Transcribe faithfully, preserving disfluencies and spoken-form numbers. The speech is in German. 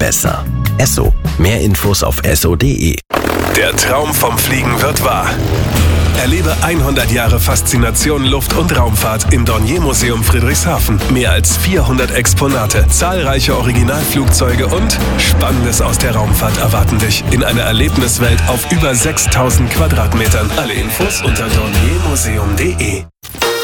besser. Esso. Mehr Infos auf esso punkt de. Der Traum vom Fliegen wird wahr. Erlebe hundert Jahre Faszination Luft- und Raumfahrt im Dornier-Museum Friedrichshafen. Mehr als vierhundert Exponate, zahlreiche Originalflugzeuge und Spannendes aus der Raumfahrt erwarten dich in einer Erlebniswelt auf über sechstausend Quadratmetern. Alle Infos unter dornier museum punkt de.